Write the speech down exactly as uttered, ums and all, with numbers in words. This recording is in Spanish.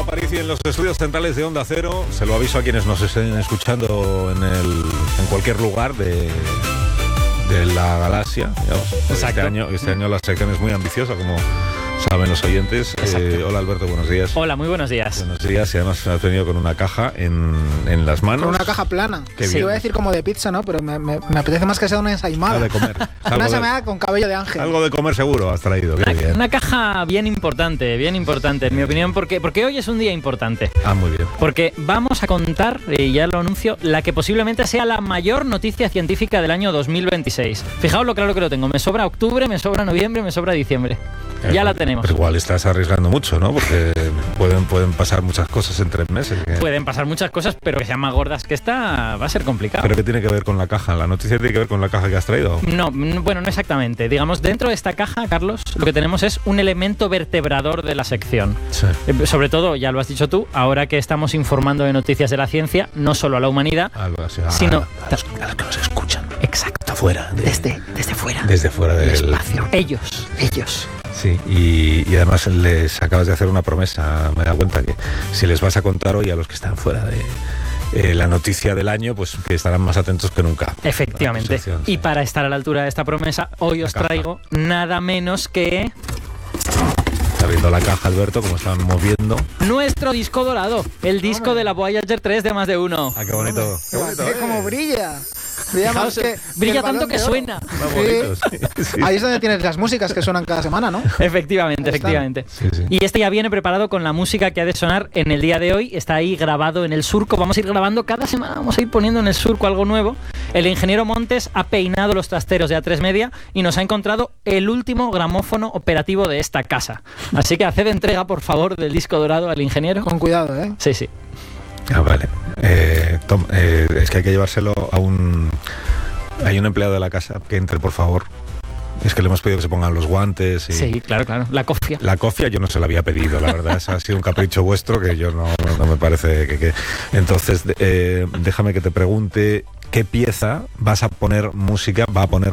Aparici en los estudios centrales de Onda Cero. Se lo aviso a quienes nos estén escuchando en, el, en cualquier lugar de, de la galaxia. Digamos. Este año, este año la sección es muy ambiciosa, como saben los oyentes. Eh, hola Alberto, buenos días. Hola, muy buenos días. Buenos días, y además me has venido con una caja en, en las manos. Con una caja plana. Qué sí, bien. iba a decir como de pizza, ¿no? Pero me, me, me apetece más que sea una ensaimada. Algo de comer. Una ensaimada con cabello de ángel. Algo de comer seguro has traído. Una, bien. una caja bien importante, bien importante, en mi opinión, porque, porque hoy es un día importante. Ah, muy bien. Porque vamos a contar, y ya lo anuncio, la que posiblemente sea la mayor noticia científica del año dos mil veintiséis. Fijaos lo claro que lo tengo. Me sobra octubre, me sobra noviembre, me sobra diciembre. Eh, ya la tenemos. Pues igual estás arriesgando mucho, ¿no? Porque pueden, pueden pasar muchas cosas en tres meses. ¿eh? Pueden pasar muchas cosas, pero que sean más gordas que esta va a ser complicado. ¿Pero qué tiene que ver con la caja? ¿La noticia tiene que ver con la caja que has traído? No, no, bueno, no exactamente. Digamos, dentro de esta caja, Carlos, lo que tenemos es un elemento vertebrador de la sección. Sí. Eh, sobre todo, ya lo has dicho tú, ahora que estamos informando de noticias de la ciencia, no solo a la humanidad, Algo así. sino a, a, los, a los que nos escuchan. Exacto. Fuera. De, desde, desde fuera. Desde fuera del espacio. Ellos, ellos. Sí, y, y además les acabas de hacer una promesa, me da cuenta que si les vas a contar hoy a los que están fuera de eh, la noticia del año, pues que estarán más atentos que nunca. Efectivamente. Sección, y sí. para estar a la altura de esta promesa, hoy La os caja. traigo nada menos que Está viendo la caja, Alberto, como están moviendo. nuestro disco dorado, el disco Hombre. de la Voyager tres de más de uno. Ah, qué bonito. Qué bonito, Fíjate ¿eh? cómo brilla. Brilla más Fijaos, que, brilla que el tanto Balón que de Oro. suena. Más bonito, sí, sí. Ahí es donde tienes las músicas que suenan cada semana, ¿no? Efectivamente, Ahí está. efectivamente. Sí, sí. Y este ya viene preparado con la música que ha de sonar en el día de hoy. Está ahí grabado en el surco. Vamos a ir grabando cada semana, vamos a ir poniendo en el surco algo nuevo. El ingeniero Montes ha peinado los trasteros de A tres Media y nos ha encontrado el último gramófono operativo de esta casa. Así que haced entrega, por favor, del disco dorado al ingeniero. Con cuidado, ¿eh? Sí, sí. Ah, vale. Eh, Tom, eh, es que hay que llevárselo a un... Hay un empleado de la casa que entre, por favor. Es que le hemos pedido que se pongan los guantes y... Sí, claro, claro. La cofia. La cofia yo no se la había pedido, la verdad. Eso ha sido un capricho vuestro que yo no, no, no me parece que... que... Entonces, eh, déjame que te pregunte qué pieza vas a poner música, va a poner